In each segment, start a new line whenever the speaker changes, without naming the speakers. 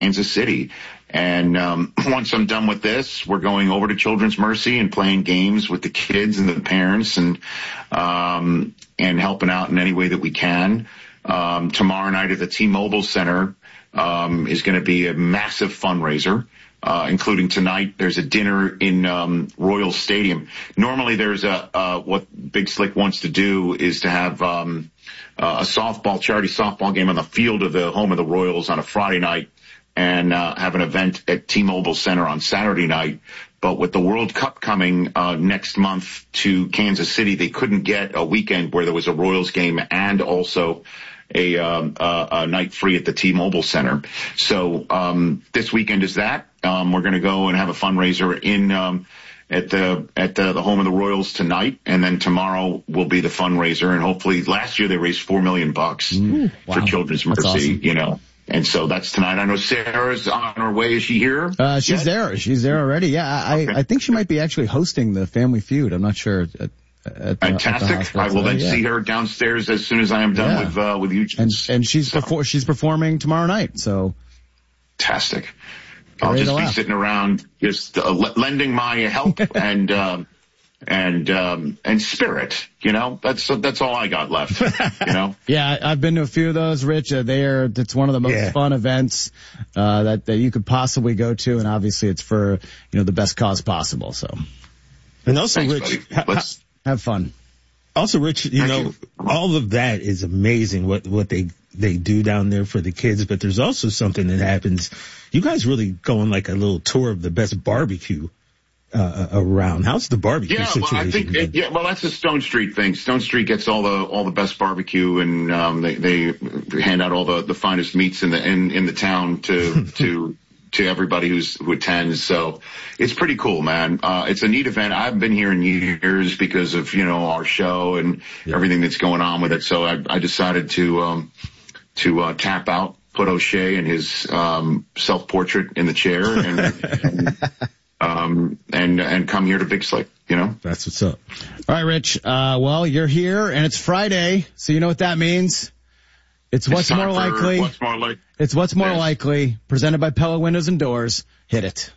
Kansas City. And once I'm done with this, we're going over to Children's Mercy and playing games with the kids and the parents and helping out in any way that we can. Tomorrow night at the T-Mobile Center is going to be a massive fundraiser, including tonight. There's a dinner in Royal Stadium. Normally there's what Big Slick wants to do is to have a charity softball game on the field of the home of the Royals on a Friday night, and have an event at T-Mobile Center on Saturday night. But with the World Cup coming next month to Kansas City, they couldn't get a weekend where there was a Royals game and also a night free at the T-Mobile Center. So this weekend is that. We're going to go and have a fundraiser in at the home of the Royals tonight, and then tomorrow will be the fundraiser. And hopefully, last year they raised $4 million for Children's Mercy. Awesome. You know. And so that's tonight. I know Sarah's on her way. Is she here?
She's there. She's there already. Yeah,
Okay.
I think she might be actually hosting the Family Feud. I'm not sure.
Fantastic. I will then see her downstairs as soon as I am done with you.
And she's performing tomorrow night. So
fantastic. I'll just be sitting around, just lending my help and spirit, you know, that's all I got left, you know.
Yeah, I've been to a few of those, Rich. It's one of the most fun events, that you could possibly go to. And obviously it's for, the best cause possible. So.
And also,
thanks,
Rich,
have fun.
Also, Rich, all of that is amazing what they do down there for the kids. But there's also something that happens. You guys really go on like a little tour of the best barbecue around. How's the barbecue situation?
Well, I think that's a Stone Street thing. Stone Street gets all the best barbecue, and they hand out all the finest meats in the town to everybody who attends. So it's pretty cool, man. It's a neat event. I haven't been here in years because of our show and everything that's going on with it. So I decided to tap out, put O'Shea and his self-portrait in the chair, and come here to Big Slick,
That's what's up.
All right, Rich. Well, you're here and it's Friday, so you know what that means. It's What's More Likely. It's What's More Likely, presented by Pella Windows and Doors. Hit it.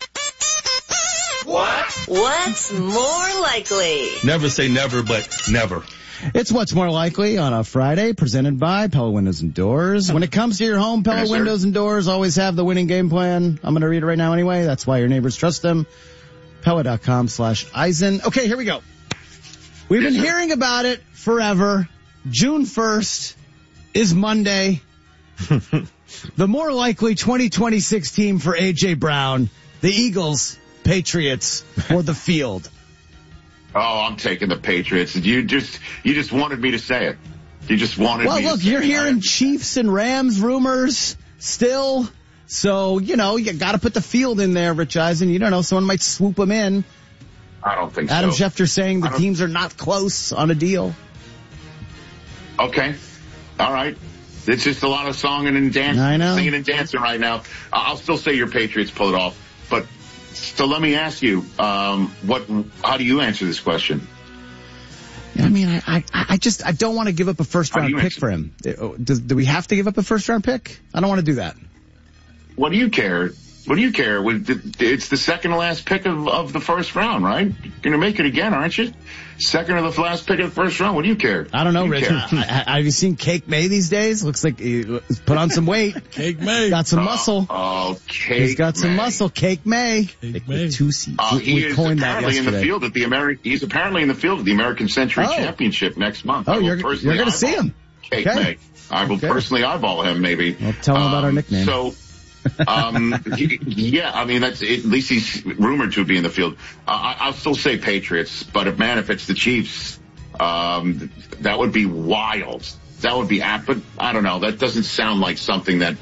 What's more likely?
Never say never, but never.
It's What's More Likely on a Friday, presented by Pella Windows and Doors. When it comes to your home, Pella Windows and Doors always have the winning game plan. I'm going to read it right now anyway. That's why your neighbors trust them. Pella.com/Eisen. Okay, here we go. We've been hearing about it forever. June 1st is Monday. The more likely 2026 team for A.J. Brown, the Eagles, Patriots, or the field.
Oh, I'm taking the Patriots. You just wanted me to say it. You just wanted me to say it.
Well, look, you're hearing Chiefs and Rams rumors still. So, you got to put the field in there, Rich Eisen. You don't know, someone might swoop them in.
I don't think
Adam
so.
Schefter saying the teams are not close on a deal.
Okay. All right. It's just a lot of singing and dancing.
I know.
Singing and dancing right now. I'll still say your Patriots pull it off. But so let me ask you, how do you answer this question?
I mean, I don't want to give up a first round pick for him. Do we have to give up a first round pick? I don't want to do that.
What do you care? It's the second to last pick of the first round, right? You're going to make it again, aren't you? Second to the last pick of the first round. What do you care?
I don't know, Rich. Have you seen Cake May these days? Looks like he put on some weight.
Cake May.
Got some muscle.
Oh, Cake
He's got some muscle. Cake May.
Cake May.
Two C's.
He is apparently in the field at He's apparently in the field at the American Century Championship next month.
Oh, you're going to see him.
Cake May. I will personally eyeball him, maybe.
Well, tell him about our nickname.
So, I mean, that's at least he's rumored to be in the field. I'll still say Patriots, but if it's the Chiefs, that would be wild. That would be but I don't know. That doesn't sound like something that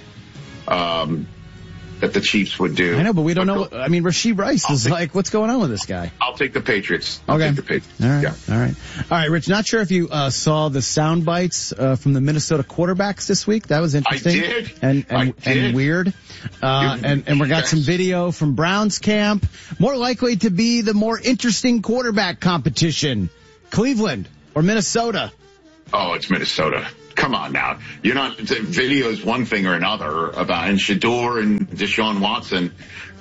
the Chiefs would do.
I know, but we don't know. I mean, Rashee Rice is like, what's going on with this guy?
I'll take the Patriots.
Okay.
Take the Patriots.
All right. All right, Rich, not sure if you saw the sound bites from the Minnesota quarterbacks this week. That was interesting.
I did.
And weird. And we got some video from Browns camp. More likely to be the more interesting quarterback competition. Cleveland or Minnesota?
Oh, it's Minnesota. come on now. You're not, video is one thing or another about, and Shedeur and Deshaun Watson,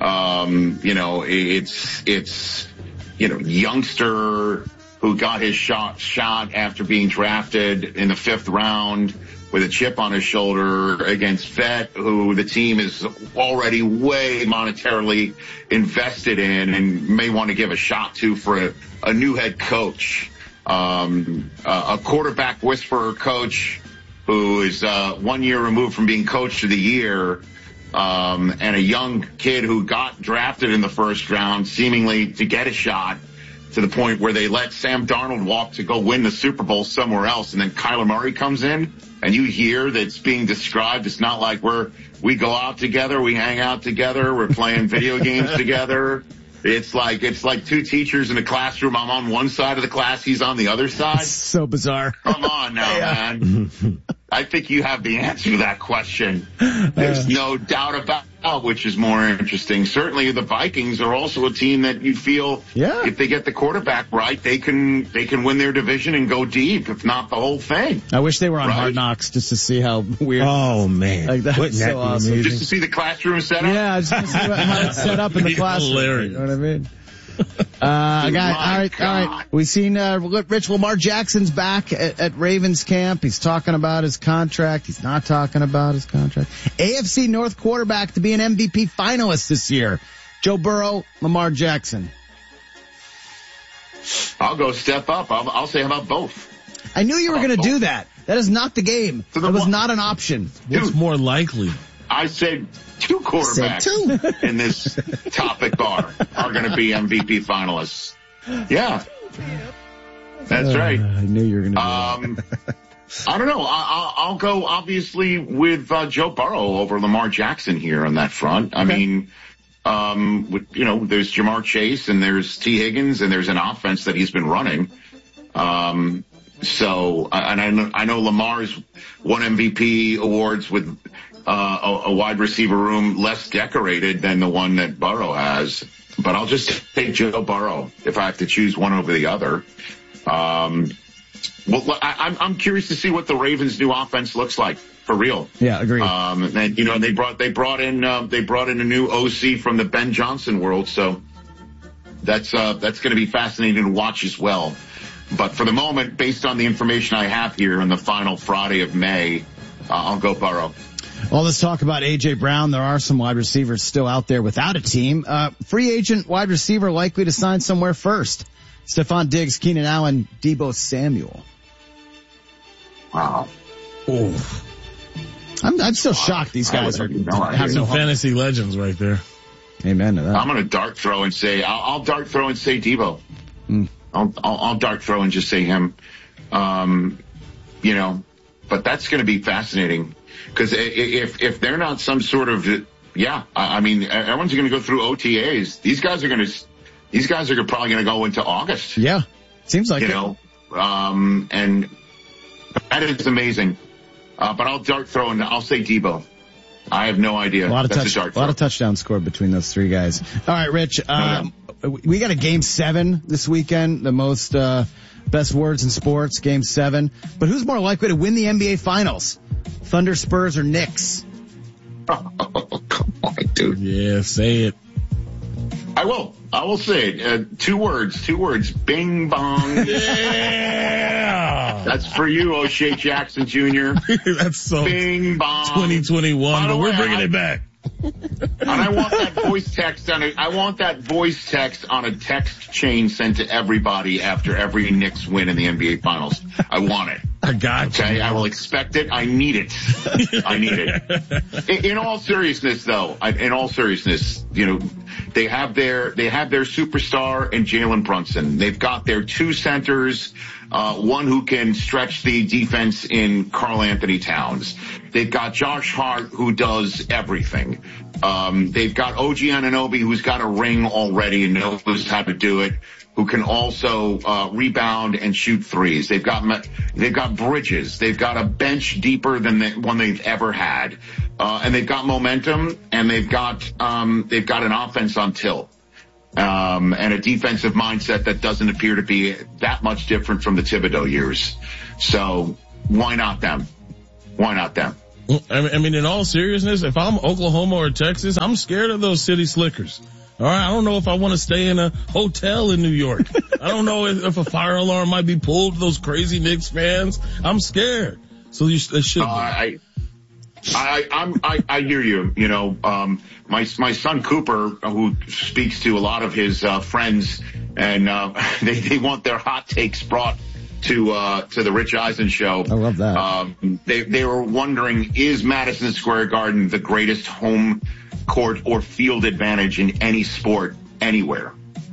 it's, youngster who got his shot after being drafted in the 5th round with a chip on his shoulder against Vet, who the team is already way monetarily invested in and may want to give a shot to for a new head coach. A quarterback whisperer coach who is 1 year removed from being coach of the year, and a young kid who got drafted in the 1st round seemingly to get a shot, to the point where they let Sam Darnold walk to go win the Super Bowl somewhere else, and then Kyler Murray comes in, and you hear that it's being described. It's not like we go out together, we hang out together, we're playing video games together. It's like 2 teachers in a classroom. I'm on one side of the class, he's on the other side.
It's so bizarre.
Come on now, man. I think you have the answer to that question. There's no doubt about which is more interesting. Certainly the Vikings are also a team that you feel if they get the quarterback right, they can win their division and go deep, if not the whole thing.
I wish they were on Hard Knocks just to see how weird.
Oh man.
Like that's
Wouldn't that
so awesome.
Just to see the classroom set up?
Yeah, just to see how it's set up in the classroom.
Hilarious.
You know what I mean? All right. We've seen, Rich, Lamar Jackson's back at Ravens camp. He's talking about his contract. He's not talking about his contract. AFC North quarterback to be an MVP finalist this year. Joe Burrow, Lamar Jackson.
I'll go step up. I'll say how about both?
I knew you were going to do that. That is not the game. That was not an option.
What's more likely?
I said 2 quarterbacks in this topic are going to be MVP finalists. Yeah. That's right.
I knew you were going to do that.
I don't know. I'll go obviously with Joe Burrow over Lamar Jackson here on that front. I mean, there's Jamar Chase and there's T. Higgins and there's an offense that he's been running. So I know Lamar's won MVP awards with a wide receiver room less decorated than the one that Burrow has. But I'll just take Joe Burrow if I have to choose one over the other. I'm curious to see what the Ravens' new offense looks like for real.
Yeah, agreed.
And they brought in a new OC from the Ben Johnson world, so that's going to be fascinating to watch as well. But for the moment, based on the information I have here on the final Friday of May, I'll go Burrow.
All this talk about A.J. Brown, there are some wide receivers still out there without a team. Free agent wide receiver likely to sign somewhere first. Stephon Diggs, Keenan Allen, Deebo Samuel.
Wow.
Oh. I'm still shocked these guys have
some fantasy legends right there.
Amen to that.
I'm going to dart throw and say, I'll dart throw and say Deebo. I'll dart throw and just say him. But that's going to be fascinating. Because if they're not some sort of, everyone's going to go through OTAs. These guys are probably going to go into August.
Yeah, seems like
and that is amazing. But I'll dart throw and I'll say Deebo. I have no idea.
A lot of touchdowns scored between those 3 guys. All right, Rich. We got a Game 7 this weekend. The most best words in sports, Game 7. But who's more likely to win the NBA Finals? Thunder, Spurs, or Knicks?
Oh, come on, dude.
Yeah, say it.
I will say it. 2 words. Bing bong.
Yeah.
That's for you, O'Shea Jackson Jr.
That's so
Bing bong.
2021, but we're bringing it back.
And I want that voice text on a text chain sent to everybody after every Knicks win in the NBA Finals. I want it.
I got you.
Okay, I will expect it. I need it. In all seriousness, though, they have their superstar in Jalen Brunson. They've got their 2 centers, one who can stretch the defense in Karl Anthony Towns. They've got Josh Hart, who does everything. They've got OG Anunoby, who's got a ring already and knows how to do it, who can also rebound and shoot threes. They've got Bridges. They've got a bench deeper than the one they've ever had, and they've got momentum, and they've got an offense on tilt, and a defensive mindset that doesn't appear to be that much different from the Thibodeau years. So why not them? Why not them?
I mean, in all seriousness, if I'm Oklahoma or Texas, I'm scared of those city slickers. All right, I don't know if I want to stay in a hotel in New York. I don't know if a fire alarm might be pulled to those crazy Knicks fans. I'm scared. So they should.
I hear you. You know, my son Cooper, who speaks to a lot of his friends, and they want their hot takes brought to the Rich Eisen show.
I love that.
They were wondering, is Madison Square Garden the greatest home court or field advantage in any sport anywhere?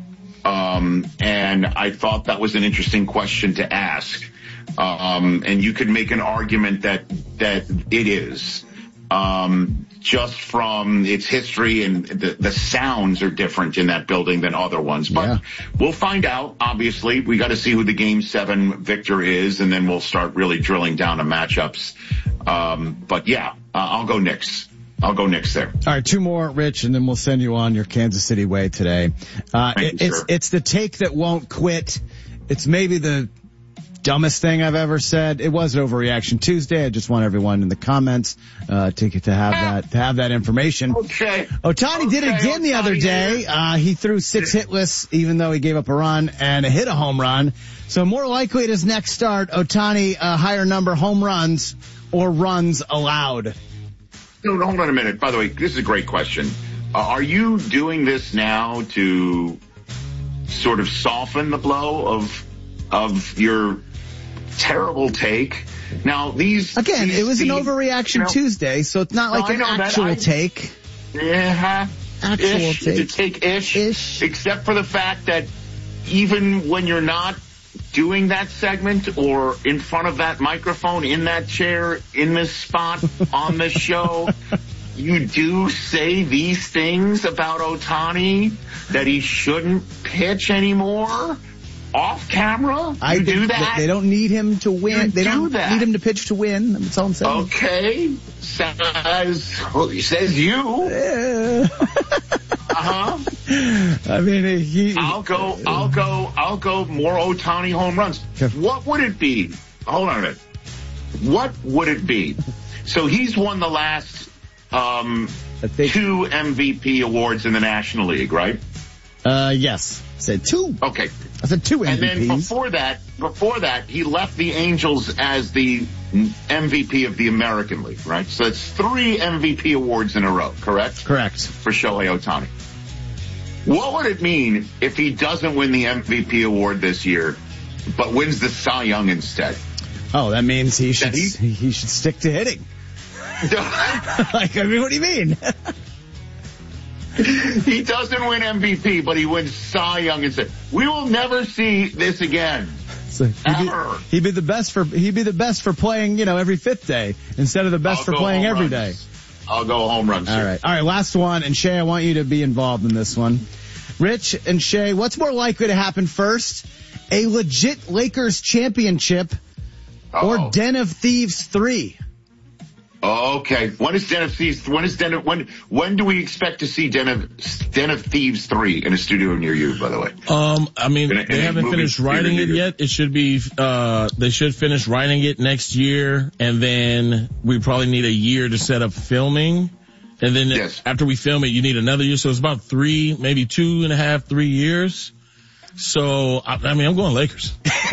And I thought that was an interesting question to ask. And you could make an argument that it is. Just from its history, and the sounds are different in that building than other ones. But we'll find out, obviously. We got to see who the Game 7 victor is, and then we'll start really drilling down to matchups. But yeah, I'll go Knicks. I'll go Knicks there.
All right, 2 more, Rich, and then we'll send you on your Kansas City way today. It's the take that won't quit. It's maybe the dumbest thing I've ever said. It was Overreaction Tuesday. I just want everyone in the comments to have that information.
Okay.
Ohtani did it again the other day. He threw 6 hitless, even though he gave up a run, and hit a home run. So more likely at his next start, Ohtani higher number home runs or runs allowed.
No, hold on a minute. By the way, this is a great question. Are you doing this now to sort of soften the blow of your terrible take? Now, it was an Overreaction Tuesday, so it's not like an actual take. Yeah.
Actual take.
It's a take-ish. Except for the fact that even when you're not doing that segment or in front of that microphone, in that chair, in this spot, on this show, you do say these things about Ohtani, that he shouldn't pitch anymore off camera. I do that.
They don't need him to win. They don't need him to pitch to win. That's all I'm saying.
Okay. Says you.
Yeah. I mean,
I'll go more Ohtani home runs. What would it be? Hold on a minute. What would it be? So he's won the last 2 MVP awards in the National League, right?
Yes. Said 2.
Okay.
I said 2 MVPs.
And then before that, he left the Angels as the MVP of the American League, right? So it's 3 MVP awards in a row, correct?
Correct.
For Shohei Ohtani. What would it mean if he doesn't win the MVP award this year, but wins the Cy Young instead?
Oh, that means he should stick to hitting. What do you mean?
He doesn't win MVP, but he wins Cy Young instead. We will never see this again.
So he'd be the best for playing, every 5th day instead of the best for playing every day.
I'll go home runs.
All right, last one. And Shay, I want you to be involved in this one. Rich and Shay, what's more likely to happen first? A legit Lakers championship or Den of Thieves 3?
Okay. When do we expect to see Den of Thieves 3 in a studio near you, by the way?
I mean, they haven't finished writing it yet. It should be, they should finish writing it next year, and then we probably need a year to set up filming. And then after we film it, you need another year. So it's about 3, maybe 2.5, 3 years. So, I mean, I'm going Lakers.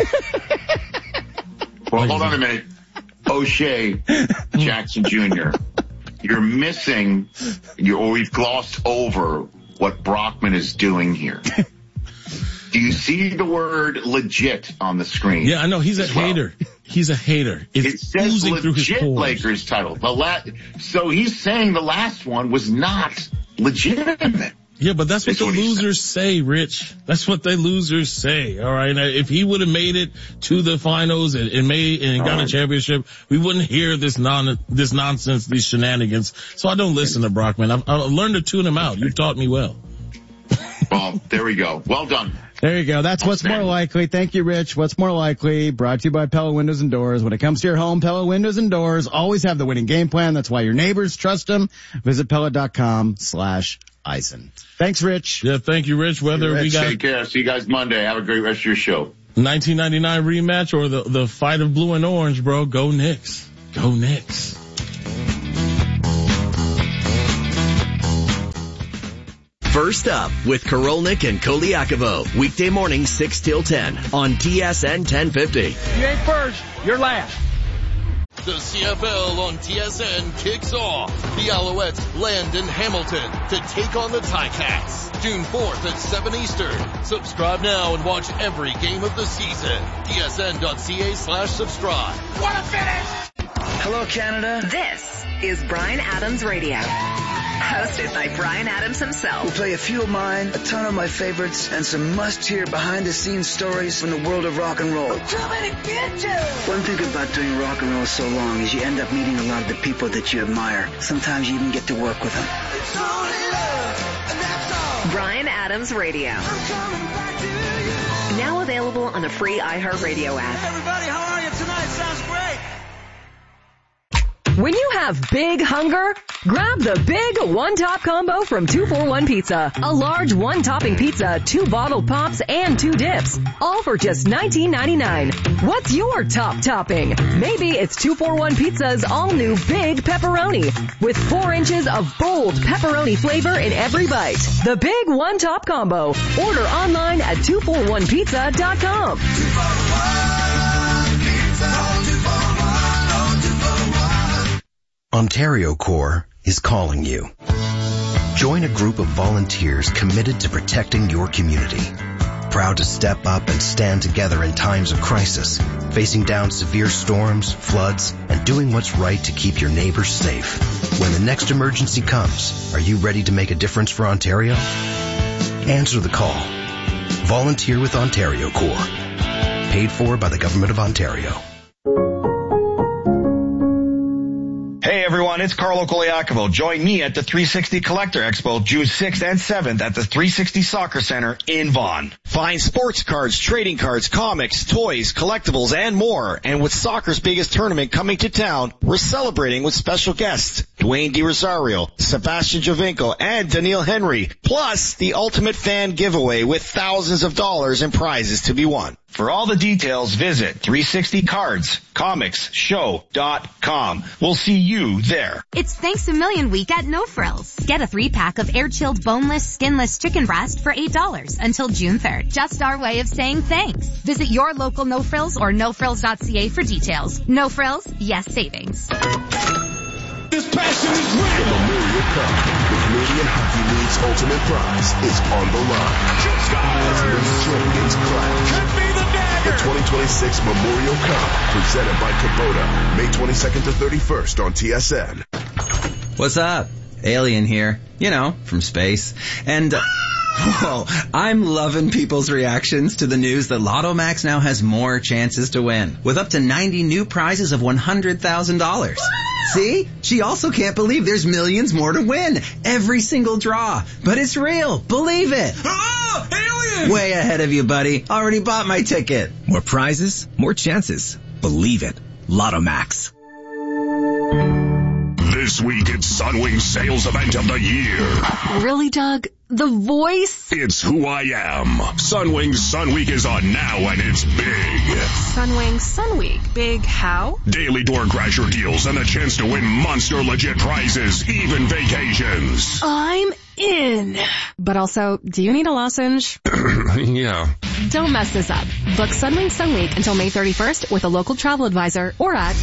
Well, hold on a minute. O'Shea Jackson Jr., you're missing, we've glossed over what Brockman is doing here. Do you see the word legit on the screen?
Yeah, I know. He's a hater. He's a hater.
It says legit Lakers title. So he's saying the last one was not legitimate.
Yeah, but that's what the losers say, Rich. That's what the losers say. All right. Now, if he would have made it to the finals and got a championship, we wouldn't hear this nonsense, these shenanigans. So I don't listen to Brockman. I've learned to tune him out. You taught me well.
Well, there we go. Well done.
There you go. That's what's more likely. Thank you, Rich. What's more likely? Brought to you by Pella Windows and Doors. When it comes to your home, Pella Windows and Doors always have the winning game plan. That's why your neighbors trust them. Visit Pella.com/Eisen. Thanks, Rich.
Yeah, thank you, Rich.
Take care. See you guys Monday. Have a great rest of your show.
1999 rematch or the fight of blue and orange, bro. Go Knicks. Go Knicks.
First Up with Korolnik and Koliakovo. Weekday morning 6 till 10 on TSN 1050.
You ain't first, you're last.
The CFL on TSN kicks off. The Alouettes land in Hamilton to take on the Ticats. June 4th at 7 Eastern. Subscribe now and watch every game of the season. TSN.ca/subscribe.
What a finish!
Hello, Canada.
This is Bryan Adams Radio. Hosted by Bryan Adams himself.
We'll play a few of mine, a ton of my favorites, and some must-hear behind-the-scenes stories from the world of rock and roll.
I'm coming to get you!
One thing about doing rock and roll so long is you end up meeting a lot of the people that you admire. Sometimes you even get to work with them.
It's only love, and that's all.
Bryan Adams Radio.
I'm coming back to you.
Now available on the free iHeartRadio app.
Hey, everybody, how are you tonight? Sounds great.
When you have big hunger, grab the big one-top combo from 241 Pizza. A large one-topping pizza, 2 bottled pops, and 2 dips. All for just $19.99. What's your top topping? Maybe it's 241 Pizza's all-new Big Pepperoni with 4 inches of bold pepperoni flavor in every bite. The big one-top combo. Order online at 241pizza.com.
241 Pizza, 241.
Ontario Corps is calling you. Join a group of volunteers committed to protecting your community. Proud to step up and stand together in times of crisis, facing down severe storms, floods, and doing what's right to keep your neighbors safe. When the next emergency comes, are you ready to make a difference for Ontario? Answer the call. Volunteer with Ontario Corps. Paid for by the Government of Ontario.
Hey everyone, it's Carlo Koliakovo. Join me at the 360 Collector Expo June 6th and 7th at the 360 Soccer Center in Vaughan. Find sports cards, trading cards, comics, toys, collectibles, and more. And with soccer's biggest tournament coming to town, we're celebrating with special guests Dwayne DiRosario, Sebastian Giovinco, and Daniil Henry. Plus the ultimate fan giveaway with thousands of dollars in prizes to be won. For all the details, visit 360cardscomicshow.com. We'll see you there.
It's Thanks a Million week at No Frills. Get a 3-pack of air-chilled, boneless, skinless chicken breast for $8 until June 3rd. Just our way of saying thanks. Visit your local No Frills or nofrills.ca for details. No Frills, yes savings.
This passion is real. The Memorial Cup, the Canadian Hockey League's ultimate prize, is on the line. As many champions clash. The 2026 Memorial Cup, presented by Kubota, May 22nd to 31st on TSN.
What's up? Alien here. You know, from space. And, whoa, I'm loving people's reactions to the news that Lotto Max now has more chances to win, with up to 90 new prizes of $100,000. See? She also can't believe there's millions more to win. Every single draw. But it's real. Believe it.
Oh, alien!
Way ahead of you, buddy. Already bought my ticket.
More prizes, more chances. Believe it. Lotto Max.
This week it's Sunwing's sales event of the year.
Really, Doug? The voice?
It's who I am. Sunwing's Sun Week is on now and it's big.
Sunwing Sun Week. Big how?
Daily door crasher deals and the chance to win monster legit prizes, even vacations.
I'm in. But also, do you need a lozenge?
Yeah.
Don't mess this up. Book Sunwing Sun Week until May 31st with a local travel advisor or at...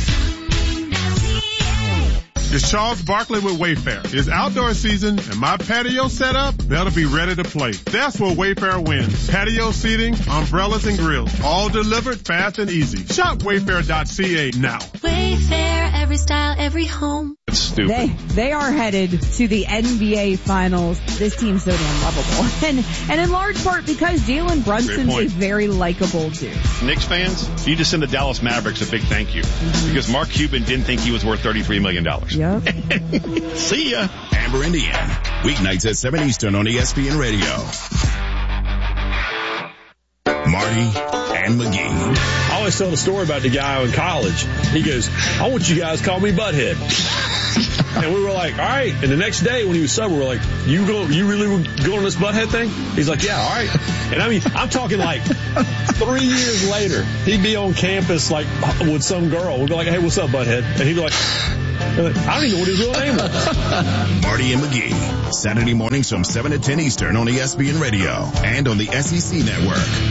It's Charles Barkley with Wayfair. It's outdoor season and my patio set up, that'll be ready to play. That's where Wayfair wins. Patio seating, umbrellas and grills, all delivered fast and easy. Shop wayfair.ca now.
Wayfair, every style, every home.
That's stupid.
They are headed to the NBA Finals. This team's so damn lovable. And in large part because Jalen Brunson's a very likable dude.
Knicks fans, you just send the Dallas Mavericks a big thank you. Because Mark Cuban didn't think he was worth $33 million.
Yep.
See ya.
Amber and Ian, weeknights at 7 Eastern on ESPN Radio. Marty and McGee.
I always tell the story about the guy in college. He goes, I want you guys to call me Butthead.
And we were like, all right. And the next day when he was sober, we were like, you really going on this butthead thing? He's like, yeah, all right. And I mean, I'm talking like 3 years later, he'd be on campus like with some girl. We'd be like, hey, what's up, butthead? And he'd be like, I don't even know what his real name was.
Marty and McGee, Saturday mornings from 7 to 10 Eastern on ESPN Radio and on the SEC Network.